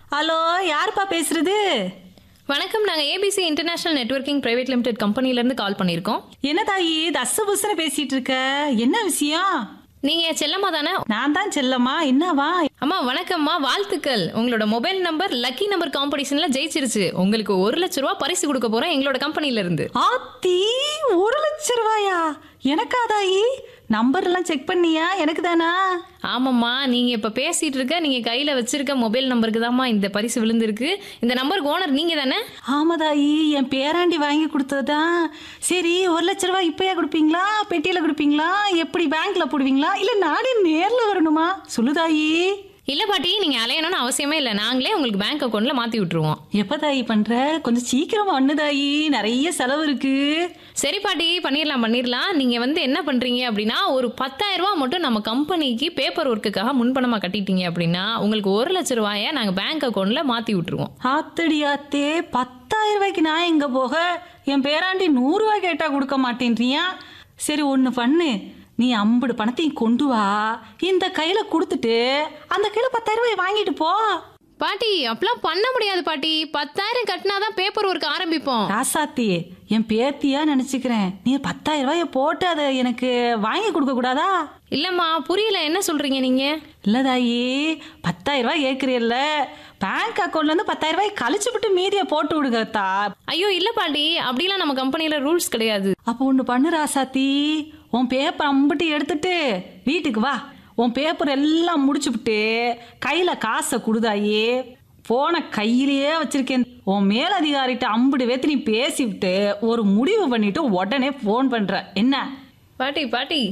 Hello, யாருப்பா பேசுறது? வணக்கம். நாங்க ABC international networking private limited கம்பெனில இருந்து கால் பண்ணியிருக்கோம். என்ன தாயி தச புசன பேசிட்டு இருக்க? என்ன விஷயம்? நீங்க செல்லம்மா தானே? நான் தான் செல்லம்மா. என்னவா? அம்மா வணக்கம்மா, வாழ்த்துக்கள். உங்களோட மொபைல் நம்பர் லக்கி நம்பர் காம்படிஷன்ல ஜெயிச்சிருச்சு. உங்களுக்கு 1,00,000 பரிசு கொடுக்க போறோம் எங்களோட கம்பெனில இருந்து. ஆத்தி, 1,00,000 ரூபாயா? எனக்கா தாயி? நம்பர் எல்லாம் செக் பண்ணியா? எனக்கு தானா? ஆமாம்மா, நீங்க இப்ப பேசிட்டு இருக்க நீங்க கையில வச்சிருக்க மொபைல் நம்பருக்கு தான்மா இந்த பரிசு விழுந்திருக்கு. இந்த நம்பருக்கு ஓனர் நீங்க தானே? ஆமா தாயி, என் பேராண்டி வாங்கி கொடுத்ததுதான். சரி, 1,00,000 ரூபாய் இப்பயா கொடுப்பீங்களா, பெட்டியில கொடுப்பீங்களா, எப்படி பேங்க்ல போடுவீங்களா, இல்ல நானே நேர்ல வரணுமா? சொல்லு தாயி. இல்ல பாட்டி, நீங்க அலையணும்னு அவசியமே இல்ல. நாங்களே உங்களுக்கு பேங்க் அக்கவுண்ட்ல மாத்தி விட்டுருவோம். எப்ப தாயி பண்ற? கொஞ்சம் சீக்கிரமா ஒண்ணு தாயி, நிறைய செலவு இருக்கு. சரி பாட்டி, பண்ணிடலாம். நீங்க என்ன பண்றீங்க அப்படின்னா, ஒரு 10,000 ரூபாய் மட்டும் நம்ம கம்பெனிக்கு பேப்பர் ஒர்க்குக்காக முன்பணமா கட்டிட்டீங்க அப்படின்னா உங்களுக்கு 1,00,000 ரூபாயை நாங்க பேங்க் அக்கவுண்ட்ல மாத்தி விட்டுருவோம். ஆத்தடி ஆத்தே, 10,000 ரூபாய்க்கு நான் எங்க போக? என் பேராண்டி 100 ரூபாய் கேட்டா கொடுக்க மாட்டேன்றியா? சரி, ஒண்ணு பண்ணு. நீ 50 பணத்தையும் கொண்டு வா, இந்த கையில கொடுத்துட்டு அந்த கையில 10,000 ரூபாய் வாங்கிட்டு போ. பாட்டி, அப்பெல்லாம் பண்ண முடியாது பாட்டி. 10,000 கட்டினாதான் பேப்பர் ஒர்க் ஆரம்பிப்போம். ராசாத்தி, என் பேத்தியா நினைச்சுக்கிறேன். நீ 10,000 ரூபாய போட்டு அதை எனக்கு வாங்கி கொடுக்க கூடாதா? இல்லம்மா, புரியல, என்ன சொல்றீங்க நீங்க? இல்லதாயி, 10,000 ரூபாய் ஏக்குறீல்ல, பேங்க் அக்கௌண்ட்ல இருந்து 10,000 ரூபாய் கழிச்சு விட்டு மீதியை போட்டு விடுங்கத்தா. ஐயோ இல்ல பாட்டி, அப்படிலாம் நம்ம கம்பெனில ரூல்ஸ் கிடையாது. அப்போ ஒண்ணு பண்ணு ராசாத்தி, உன் பேப்பர் அம்பிட்டு எடுத்துட்டு வீட்டுக்கு வா. உன் பேப்பர் எல்லாம் முடிச்சுவிட்டு கையில காசை குடுதாயி. போன கையிலேயே வச்சிருக்கேன். உன் மேலதிகாரிட்ட அம்பிடு வேத்து நீ பேசிவிட்டு ஒரு முடிவு பண்ணிட்டு உடனே போன் பண்ற என்ன? பாட்டி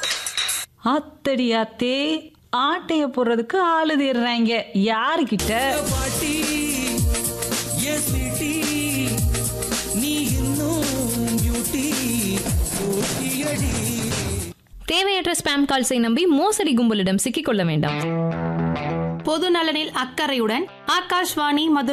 ஆத்தடி ஆத்தே, ஆட்டைய போடுறதுக்கு ஆளு தேடுறாங்க. யாருக்கிட்ட? பாட்டி எஸ் பிடி, நீ இன்னும் பியூட்டி போட்டியடி. தேவையற்ற ஸ்பாம் கால்ஸை நம்பி மோசடி கும்பலிடம் சிக்கிக்கொள்ள வேண்டாம். பொது நலனில் அக்கறையுடன் ஆகாஷ்வாணி மதுரை